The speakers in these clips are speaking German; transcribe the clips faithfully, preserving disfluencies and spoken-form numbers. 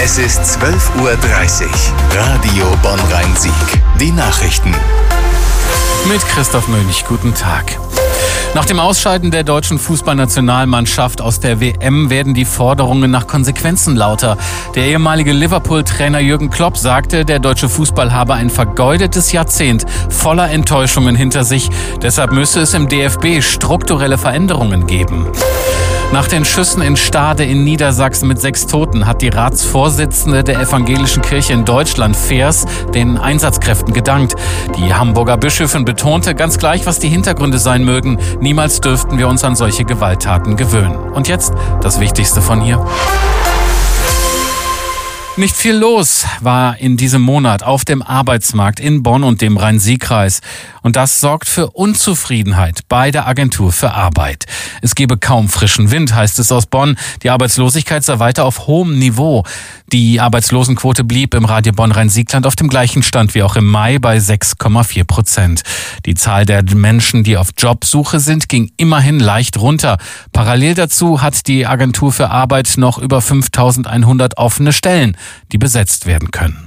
Es ist zwölf Uhr dreißig. Radio Bonn-Rhein-Sieg. Die Nachrichten. Mit Christoph Mönig. Guten Tag. Nach dem Ausscheiden der deutschen Fußballnationalmannschaft aus der W M werden die Forderungen nach Konsequenzen lauter. Der ehemalige Liverpool-Trainer Jürgen Klopp sagte, der deutsche Fußball habe ein vergeudetes Jahrzehnt voller Enttäuschungen hinter sich. Deshalb müsse es im D F B strukturelle Veränderungen geben. Nach den Schüssen in Stade in Niedersachsen mit sechs Toten hat die Ratsvorsitzende der Evangelischen Kirche in Deutschland, Fehrs, den Einsatzkräften gedankt. Die Hamburger Bischöfin betonte, ganz gleich, was die Hintergründe sein mögen, niemals dürften wir uns an solche Gewalttaten gewöhnen. Und jetzt das Wichtigste von hier. Nicht viel los war in diesem Monat auf dem Arbeitsmarkt in Bonn und dem Rhein-Sieg-Kreis. Und das sorgt für Unzufriedenheit bei der Agentur für Arbeit. Es gebe kaum frischen Wind, heißt es aus Bonn. Die Arbeitslosigkeit sei weiter auf hohem Niveau. Die Arbeitslosenquote blieb im Radio Bonn-Rhein-Siegland auf dem gleichen Stand wie auch im Mai bei sechs Komma vier Prozent. Die Zahl der Menschen, die auf Jobsuche sind, ging immerhin leicht runter. Parallel dazu hat die Agentur für Arbeit noch über fünftausendeinhundert offene Stellen, die besetzt werden können.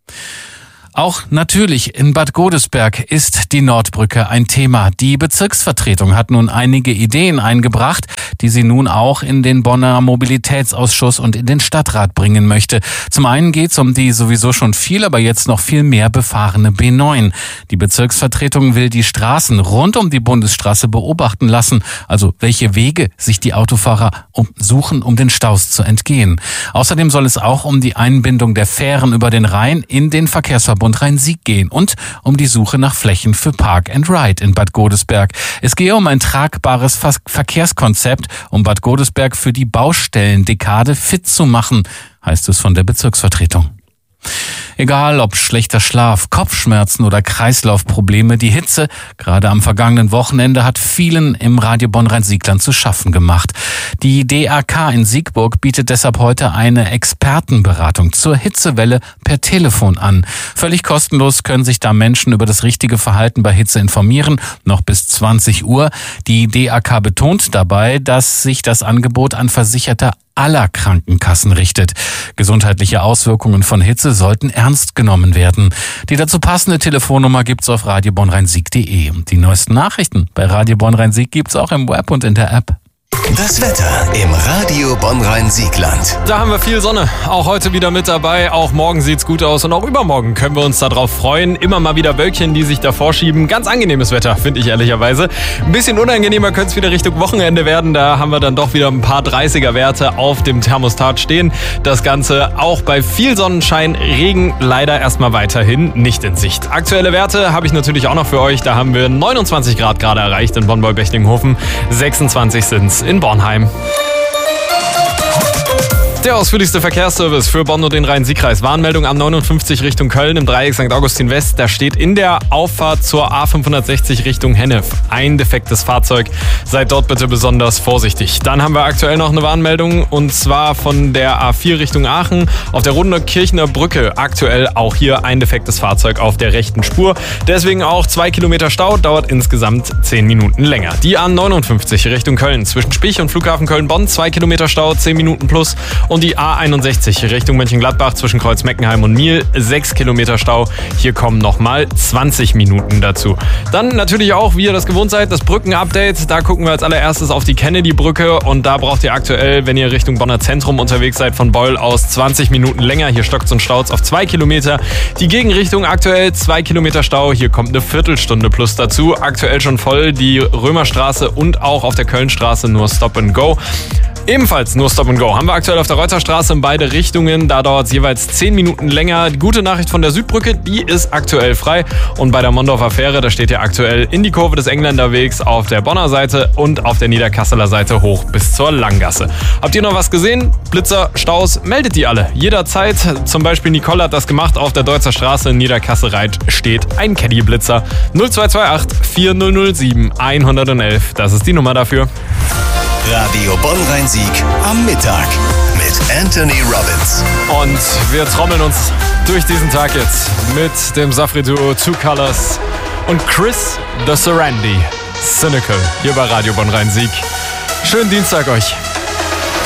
Auch natürlich in Bad Godesberg ist die Nordbrücke ein Thema. Die Bezirksvertretung hat nun einige Ideen eingebracht, die sie nun auch in den Bonner Mobilitätsausschuss und in den Stadtrat bringen möchte. Zum einen geht es um die sowieso schon viel, aber jetzt noch viel mehr befahrene B neun. Die Bezirksvertretung will die Straßen rund um die Bundesstraße beobachten lassen, also welche Wege sich die Autofahrer suchen, um den Staus zu entgehen. Außerdem soll es auch um die Einbindung der Fähren über den Rhein in den Verkehrsverbund und Rhein-Sieg gehen und um die Suche nach Flächen für Park and Ride in Bad Godesberg. Es gehe um ein tragbares Verkehrskonzept, um Bad Godesberg für die Baustellendekade fit zu machen, heißt es von der Bezirksvertretung. Egal ob schlechter Schlaf, Kopfschmerzen oder Kreislaufprobleme, die Hitze, gerade am vergangenen Wochenende, hat vielen im Radio Bonn-Rhein-Siegland zu schaffen gemacht. Die D A K in Siegburg bietet deshalb heute eine Expertenberatung zur Hitzewelle per Telefon an. Völlig kostenlos können sich da Menschen über das richtige Verhalten bei Hitze informieren, noch bis zwanzig Uhr. Die D A K betont dabei, dass sich das Angebot an Versicherte aller Krankenkassen richtet. Gesundheitliche Auswirkungen von Hitze sollten ernst genommen werden. Die dazu passende Telefonnummer gibt's auf radio bonn rhein sieg punkt de. Die neuesten Nachrichten bei Radio Bonn-Rhein-Sieg gibt's auch im Web und in der App. Das Wetter im Radio Bonn-Rhein-Siegland. Da haben wir viel Sonne, auch heute wieder mit dabei. Auch morgen sieht's gut aus und auch übermorgen können wir uns darauf freuen. Immer mal wieder Wölkchen, die sich davor schieben. Ganz angenehmes Wetter, finde ich ehrlicherweise. Ein bisschen unangenehmer könnte es wieder Richtung Wochenende werden. Da haben wir dann doch wieder ein paar dreißiger Werte auf dem Thermostat stehen. Das Ganze auch bei viel Sonnenschein, Regen leider erstmal weiterhin nicht in Sicht. Aktuelle Werte habe ich natürlich auch noch für euch. Da haben wir neunundzwanzig Grad gerade erreicht in Bonn-Beulbechlinghofen. sechsundzwanzig sind's in Bornheim. Der ausführlichste Verkehrsservice für Bonn und den Rhein-Sieg-Kreis. Warnmeldung am neunundfünfzig Richtung Köln im Dreieck Sankt Augustin West. Da steht in der Auffahrt zur A fünfhundertsechzig Richtung Hennef ein defektes Fahrzeug. Seid dort bitte besonders vorsichtig. Dann haben wir aktuell noch eine Warnmeldung und zwar von der A vier Richtung Aachen auf der Runderkirchner Brücke. Aktuell auch hier ein defektes Fahrzeug auf der rechten Spur. Deswegen auch zwei Kilometer Stau, dauert insgesamt zehn Minuten länger. Die A neunundfünfzig Richtung Köln zwischen Spich und Flughafen Köln-Bonn. zwei Kilometer Stau, zehn Minuten plus. Und die A einundsechzig Richtung Mönchengladbach zwischen Kreuz-Meckenheim und Miel, sechs Kilometer Stau. Hier kommen nochmal zwanzig Minuten dazu. Dann natürlich auch, wie ihr das gewohnt seid, das Brückenupdate. Da gucken wir als allererstes auf die Kennedy-Brücke und da braucht ihr aktuell, wenn ihr Richtung Bonner Zentrum unterwegs seid, von Beul aus zwanzig Minuten länger. Hier stockt's und staut's auf zwei Kilometer. Die Gegenrichtung aktuell zwei Kilometer Stau. Hier kommt eine Viertelstunde plus dazu. Aktuell schon voll die Römerstraße und auch auf der Kölnstraße nur Stop and Go. Ebenfalls nur Stop and Go haben wir aktuell auf der Reuterstraße in beide Richtungen. Da dauert es jeweils zehn Minuten länger. Die gute Nachricht von der Südbrücke, die ist aktuell frei. Und bei der Mondorfer Fähre, da steht ihr aktuell in die Kurve des Engländerwegs auf der Bonner Seite und auf der Niederkasseler Seite hoch bis zur Langgasse. Habt ihr noch was gesehen? Blitzer, Staus, meldet die alle. Jederzeit. Zum Beispiel Nicole hat das gemacht. Auf der Deutzer Straße in Niederkasse-Reit steht ein Caddy-Blitzer. null zwei zwei acht vier null null sieben eins eins eins. Das ist die Nummer dafür. Radio Bonn-Rhein-Sieg am Mittag mit Anthony Robbins. Und wir trommeln uns durch diesen Tag jetzt mit dem Safri-Duo Two Colors und Chris the Sarandi. Cynical hier bei Radio Bonn-Rhein-Sieg. Schönen Dienstag euch.